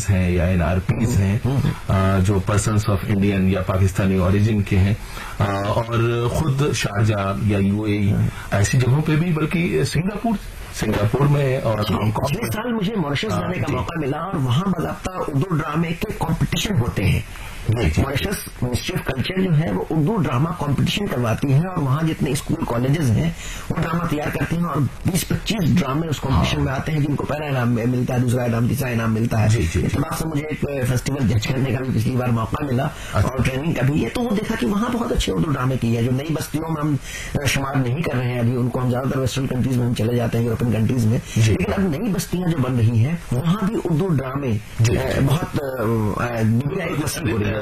IPs हैं या NRPs हैं जो पर्सन्स ऑफ इंडियन या पाकिस्तानी ओरिजिन के हैं, और खुद शारजाह या UAE ऐसी जगहों पे भी, बल्कि सिंगापुर में और हांगकॉन्ग। पिछले साल मुझे मॉरिशस जाने का मौका मिला और वहाँ बाकायदा उर्दू ड्रामे के कंपटीशन होते हैं। मॉरिशस मिनिस्ट्री ऑफ कल्चर जो है वो उर्दू ड्रामा कंपटीशन करवाती है, और वहाँ जितने स्कूल कॉलेजेस हैं वो ड्रामा तैयार करते हैं, और 20-25 ड्रामे उस कंपटीशन में आते हैं, जिनको पहला इनाम मिलता है, दूसरा इनाम, तीसरा इनाम मिलता है। इस बात से मुझे एक फेस्टिवल जज करने का भी पिछली बार मौका मिला और ट्रेनिंग का भी। ये तो वो देखा कि वहाँ बहुत अच्छे उर्दू ड्रामे की है, जो नई बस्तियों में हम शुमार नहीं कर रहे हैं अभी, उनको हम ज्यादातर वेस्टर्न कंट्रीज में हम चले जाते हैं, यूरोपियन कंट्रीज में, लेकिन अब नई बस्तियां जो बन रही हैं वहाँ भी उर्दू ड्रामे बहुत हो रही है।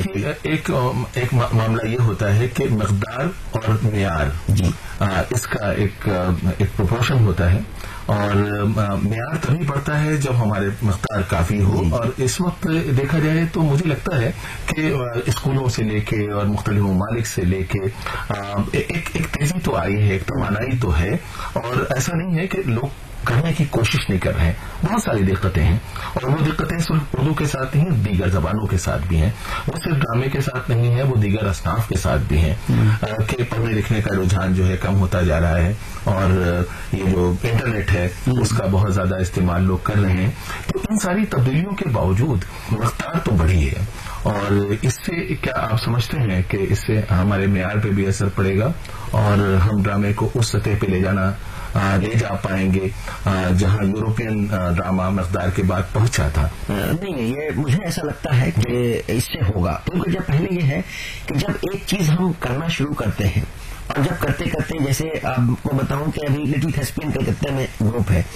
एक मामला ये होता है कि मकदार और मेयार, इसका एक प्रोपोर्शन होता है, और मेयार तभी बढ़ता है जब हमारे मकदार काफी हो। और इस वक्त देखा जाए तो मुझे लगता है कि स्कूलों से लेके और मुख्तलिफ ममालिक से लेके एक तेजी तो आई है, एक तवानाई तो है, और ऐसा नहीं है कि लोग करने की कोशिश नहीं कर रहे हैं। बहुत सारी दिक्कतें हैं, और वो दिक्कतें सिर्फ उर्दू के साथ नहीं, दीगर जबानों के साथ भी हैं। वो सिर्फ ड्रामे के साथ नहीं है, वो दीगर असनाफ के साथ भी हैं कि पढ़ने लिखने का रुझान जो है कम होता जा रहा है, और ये जो इंटरनेट है उसका बहुत ज्यादा इस्तेमाल लोग कर रहे हैं। तो इन सारी तब्दीलियों के बावजूद रफ्तार तो बढ़ी है, और इससे क्या आप समझते हैं कि इससे हमारे मेयार पे भी असर पड़ेगा, और हम ड्रामे को उस सतह पे ले जा पाएंगे जहां यूरोपियन ड्रामा मकदार के बाद पहुंचा था? नहीं, ये मुझे ऐसा लगता है कि इससे होगा, क्योंकि जब पहले ये है कि जब एक चीज हम करना शुरू करते हैं, और जब करते करते, जैसे आपको बताऊं कि अभी लिटिल थेस्पियन कलकत्ता में ग्रुप है,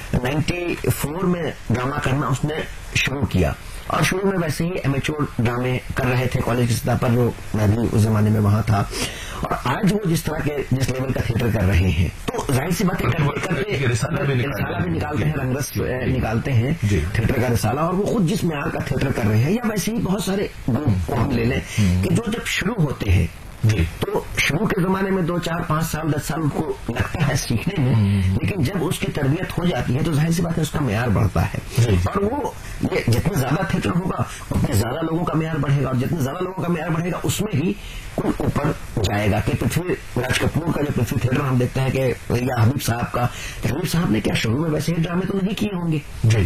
94 में ड्रामा करना उसने शुरू किया, और शुरू में वैसे ही एमेच्योर ड्रामे कर रहे थे कॉलेज की सतह पर, जो मैं भी उस जमाने में वहां था, और आज वो जिस लेवल का थिएटर कर रहे हैं, तो जाहिर सी बातें करते रिसाला भी निकालते हैं, रंगरस निकालते हैं, थिएटर का रिसाला, और वो खुद जिस म्यार का थिएटर कर रहे हैं, या वैसे ही बहुत सारे ग्रुप को हम ले लें कि जो जब शुरू होते हैं तो शुरू के जमाने में 2, 4, 5 साल 10 साल उनको लगता है सीखने में, लेकिन जब उसकी तरबियत हो जाती है तो जाहिर सी बात है उसका म्यार बढ़ता है, और वो ये जितना ज्यादा थिएटर होगा उतने ज्यादा लोगों का म्यार बढ़ेगा, और जितने ज्यादा लोगों का म्यार बढ़ेगा उसमें ही कोई ऊपर जाएगा। कि पृथ्वीराज कपूर का जो पृथ्वी थिएटर हम देखते हैं कि, या हबीब साहब का, हबीब साहब ने क्या शुरू में वैसे ही ड्रामे तो नहीं किए होंगे,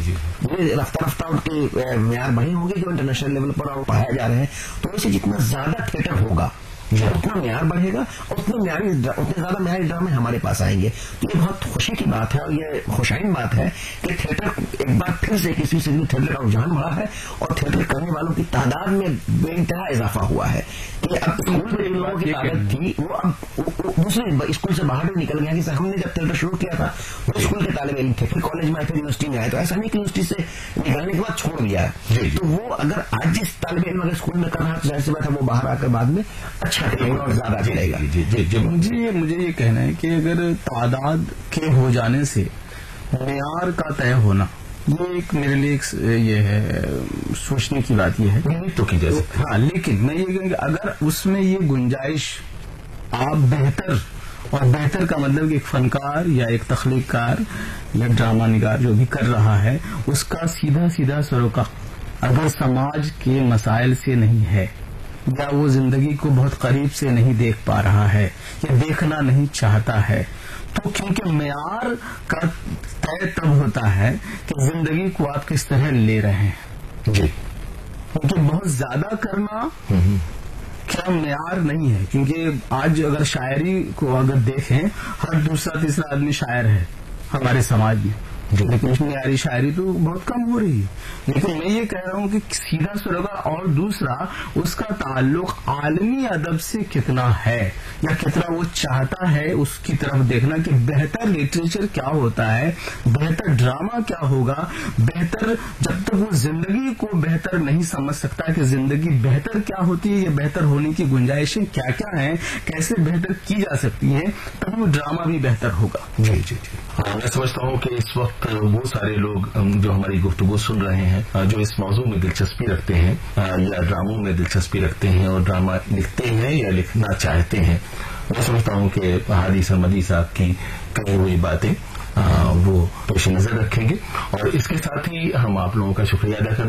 ये रफ्ता रफ्ता उनके म्यार बढ़े होंगे जो इंटरनेशनल लेवल पर पढ़ाए जा रहे हैं। तो वैसे जितना ज्यादा थिएटर होगा उतना म्यार बढ़ेगा, और उतने ज्यादा म्यारी ड्रामे हमारे पास आएंगे। तो ये बहुत खुशी की बात है, और ये खुशाइन बात है कि थिएटर एक बार फिर से किसी से भी थिएटर का रुझान बढ़ा है, और थिएटर करने वालों की तादाद में बेइंतहा इजाफा हुआ है कि अब स्कूल में जिन लोगों की तादाद थी वो अब दूसरे स्कूल से बाहर भी निकल गया। कि हमने जब थिएटर शुरू किया था वो स्कूल के तालिब इल्म थे, फिर कॉलेज में आए, फिर यूनिवर्सिटी में आए, तो ऐसा नहीं कि यूनिवर्सिटी से निकलने के बाद छोड़ दिया है। तो वो अगर आज जिस तालिब इल्म अगर स्कूल में कर रहा है तो जाहिर सी बात है वो बाहर आकर बाद में अच्छा और ज्यादा चलेगा। मुझे ये कहना है कि अगर तादाद के हो जाने से मेयार का तय होना, ये एक मेरे लिए ये है सोचने की बात, ये है तो की जा सकती है। हाँ, लेकिन मैं ये कहूँगा अगर उसमें ये गुंजाइश आप बेहतर, और बेहतर का मतलब कि एक फनकार या एक तख्लीकार या ड्रामा निगार जो भी कर रहा है उसका सीधा सीधा सरोका अगर समाज के मसाइल से नहीं है, या वो जिंदगी को बहुत करीब से नहीं देख पा रहा है, या देखना नहीं चाहता है, तो क्योंकि मेयार का तय तब होता है कि जिंदगी को आप किस तरह ले रहे हैं। क्योंकि बहुत ज्यादा करना क्या मेयार नहीं है, क्योंकि आज अगर शायरी को अगर देखें, हर दूसरा तीसरा आदमी शायर है हमारे समाज में, लेकिन मेयारी शायरी तो बहुत कम हो रही है। लेकिन मैं ये कह रहा हूँ कि सीधा सरोगा, और दूसरा उसका ताल्लुक आलमी अदब से कितना है, या कितना वो चाहता है उसकी तरफ देखना कि बेहतर लिटरेचर क्या होता है, बेहतर ड्रामा क्या होगा, बेहतर जब तक वो जिंदगी को बेहतर नहीं समझ सकता कि जिंदगी बेहतर क्या होती है, या बेहतर होने की गुंजाइशें क्या क्या हैं, कैसे बेहतर की जा सकती है, तब वो ड्रामा भी बेहतर होगा। जी। मैं समझता हूँ कि इस वक्त वो सारे लोग जो हमारी गुफ्तगू सुन रहे हैं, जो इस मौजू में दिलचस्पी रखते हैं या ड्रामों में दिलचस्पी रखते हैं और ड्रामा लिखते हैं या लिखना चाहते हैं, मैं समझता हूँ कि हादी सरमदी साहब की कही हुई बातें वो पेश नजर रखेंगे, और इसके साथ ही हम आप लोगों का शुक्रिया अदा करते हैं।